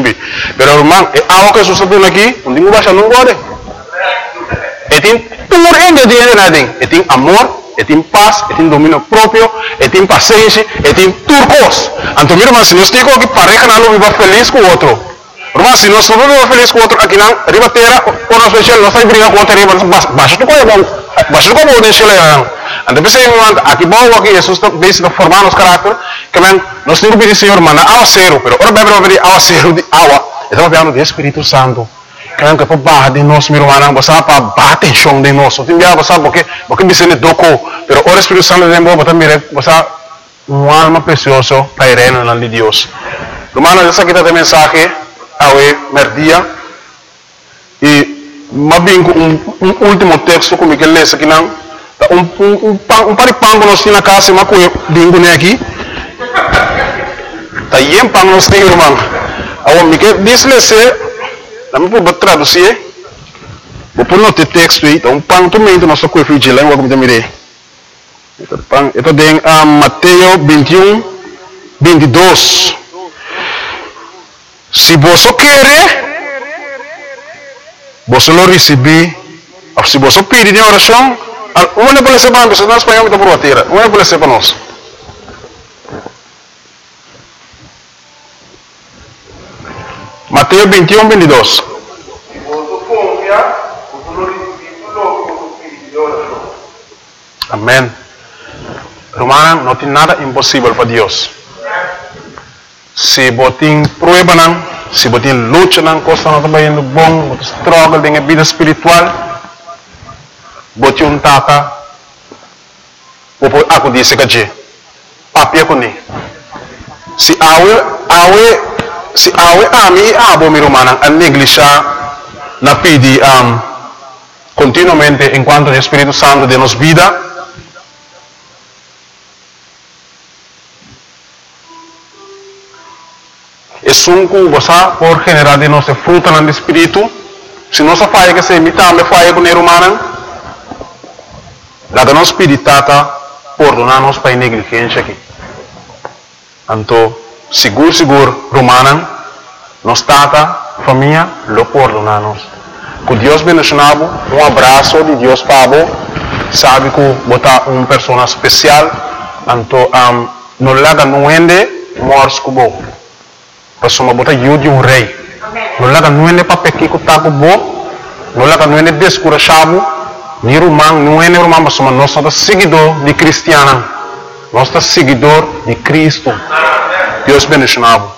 receber. Pero irmão, é algo que Jesus está aqui, onde não baixa não gosta. E tem puro ingrediente nada. E tem amor, e tem paz, e tem domínio próprio, e tem paciência, e tem turcos. Então, irmão, se nós temos que pareja não viva feliz com o outro. Irmão, se nós não vivemos feliz com o outro, aqui não, riba terra, ou nós fechamos, nós estamos brigando com o outro, baixa tu como deixa ele. Então, pensei, aqui bom, aqui Jesus está formando os caráteres, que nós temos que pedir, Senhor, mano, água zero, pero ora bebe pedir água zero de água. Estamos falando do Espírito Santo. Que é para barra de nós, meu irmão, você para bater chão de nós. Tem dia você porque me sente doco, pero o Espírito Santo de Deus, você uma alma preciosa para ir no nome de Deus. Irmão, essa aqui está a mensagem ao merdia e mais bem um último texto como que lê aqui não. Um paripango nós temos na casa, mas com bingo né aqui. Tá aí pang nós temos, irmão. Agora me que diz-lhe Nami po traduzir. Vou pôr no texto aí. Então, pang também do nosso corpo de língua como também. Ito din Mateo 21, 22. Se você quer, você lo receber. Se você pedir em oração, uma pode ser para nós, nós espanhol está por bater. Uma pode ser para nós. Mateo 21, 22. Amém. Hermano, não tem nada impossível para Deus. Se você tem prueba, se você tem luta, coisa não está indo bom, você struggle com a vida espiritual, você um tata, você disse que papi com ele. Se ami abo mi romana a negligenciar na pedi continuamente enquanto o Espírito Santo de nos vida. É sunco goza por generar de nossa fruta no Espírito. Se nós faz que se imita me faz com o humano, lá da nos peditata perdonar-nos para negligência aqui. Então seguro, romana, nos tata, família, lo perdonar-nos. Que Deus bendicionado, abraço de Deus para você, sabe que botar uma pessoa especial, então, não laga no ende, morre com você. Pessoa botar de um rei. Não laga no ende para pequir com taco bom, não laga no ende descurachado, ni romano, não ende romano, mas nós somos seguidor de cristiano, nós somos seguidor de Cristo. Deus bendicionado.